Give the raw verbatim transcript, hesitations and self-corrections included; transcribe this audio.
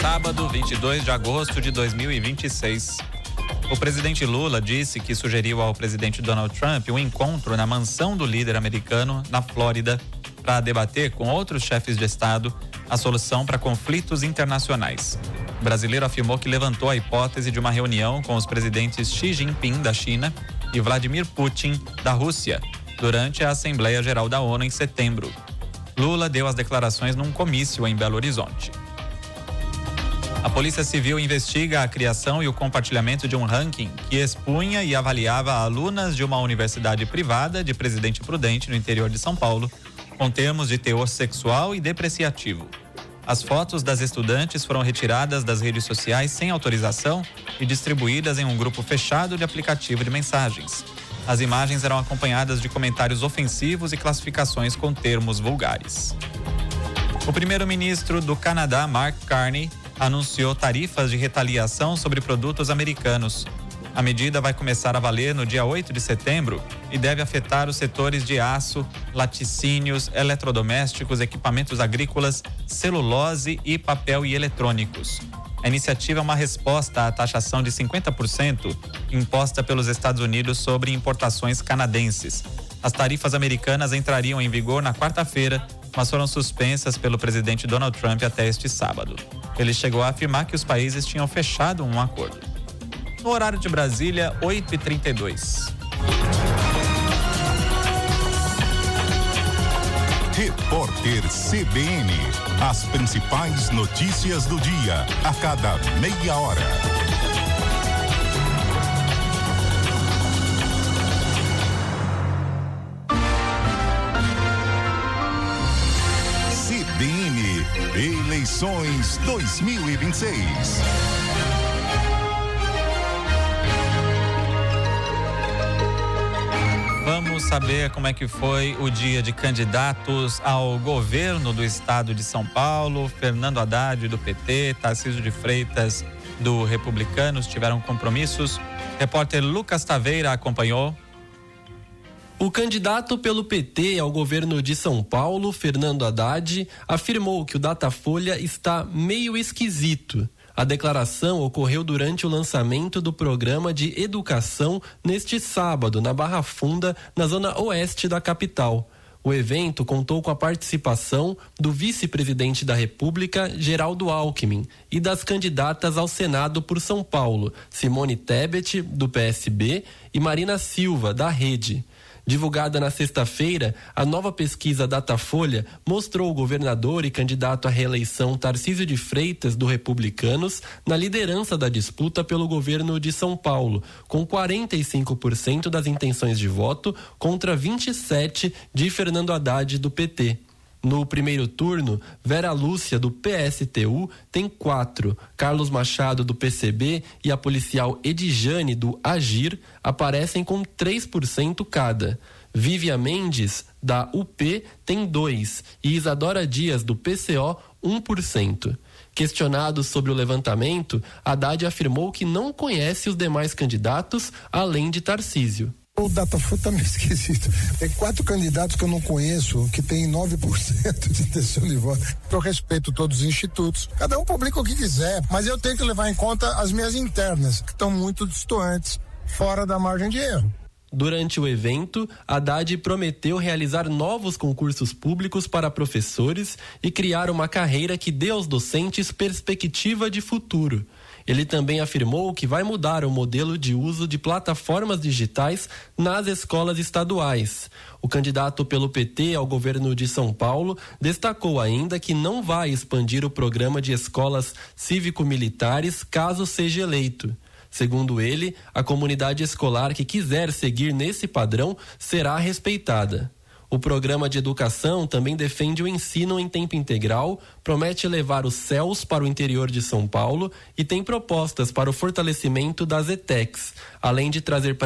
sábado, vinte e dois de agosto de dois mil e vinte e seis. O presidente Lula disse que sugeriu ao presidente Donald Trump um encontro na mansão do líder americano, na Flórida, para debater com outros chefes de Estado a solução para conflitos internacionais. O brasileiro afirmou que levantou a hipótese de uma reunião com os presidentes Xi Jinping, da China, e Vladimir Putin, da Rússia, durante a Assembleia Geral da ONU em setembro. Lula deu as declarações num comício em Belo Horizonte. A Polícia Civil investiga a criação e o compartilhamento de um ranking que expunha e avaliava alunas de uma universidade privada de Presidente Prudente, no interior de São Paulo, com termos de teor sexual e depreciativo. As fotos das estudantes foram retiradas das redes sociais sem autorização e distribuídas em um grupo fechado de aplicativo de mensagens. As imagens eram acompanhadas de comentários ofensivos e classificações com termos vulgares. O primeiro-ministro do Canadá, Mark Carney, anunciou tarifas de retaliação sobre produtos americanos. A medida vai começar a valer no dia oito de setembro e deve afetar os setores de aço, laticínios, eletrodomésticos, equipamentos agrícolas, celulose e papel e eletrônicos. A iniciativa é uma resposta à taxação de cinquenta por cento imposta pelos Estados Unidos sobre importações canadenses. As tarifas americanas entrariam em vigor na quarta-feira, mas foram suspensas pelo presidente Donald Trump até este sábado. Ele chegou a afirmar que os países tinham fechado um acordo. No horário de Brasília, oito e trinta e dois. Repórter C B N. As principais notícias do dia, a cada meia hora. C B N Eleições dois mil e vinte e seis. Vamos saber como é que foi o dia de candidatos ao governo do estado de São Paulo. Fernando Haddad, do P T, Tarcísio de Freitas, do Republicanos, tiveram compromissos. Repórter Lucas Taveira acompanhou. O candidato pelo P T ao governo de São Paulo, Fernando Haddad, afirmou que o Datafolha está meio esquisito. A declaração ocorreu durante o lançamento do programa de educação neste sábado, na Barra Funda, na zona oeste da capital. O evento contou com a participação do vice-presidente da República, Geraldo Alckmin, e das candidatas ao Senado por São Paulo, Simone Tebet, do P S B, e Marina Silva, da Rede. Divulgada na sexta-feira, a nova pesquisa Datafolha mostrou o governador e candidato à reeleição Tarcísio de Freitas, do Republicanos, na liderança da disputa pelo governo de São Paulo, com quarenta e cinco por cento das intenções de voto contra vinte e sete por cento de Fernando Haddad, do P T. No primeiro turno, Vera Lúcia, do P S T U, tem quatro. Carlos Machado, do P C B, e a policial Edjane, do Agir, aparecem com três por cento cada. Vívia Mendes, da U P, tem dois. E Isadora Dias, do P C O, um por cento. Questionado sobre o levantamento, Haddad afirmou que não conhece os demais candidatos, além de Tarcísio. O Datafolha tá meio esquisito. Tem quatro candidatos que eu não conheço, que tem nove por cento de intenção de voto. Eu respeito todos os institutos. Cada um publica o que quiser, mas eu tenho que levar em conta as minhas internas, que estão muito distantes, fora da margem de erro. Durante o evento, Haddad prometeu realizar novos concursos públicos para professores e criar uma carreira que dê aos docentes perspectiva de futuro. Ele também afirmou que vai mudar o modelo de uso de plataformas digitais nas escolas estaduais. O candidato pelo P T ao governo de São Paulo destacou ainda que não vai expandir o programa de escolas cívico-militares caso seja eleito. Segundo ele, a comunidade escolar que quiser seguir nesse padrão será respeitada. O programa de educação também defende o ensino em tempo integral, promete levar os C E Ls para o interior de São Paulo e tem propostas para o fortalecimento das E T E Cs, além de trazer para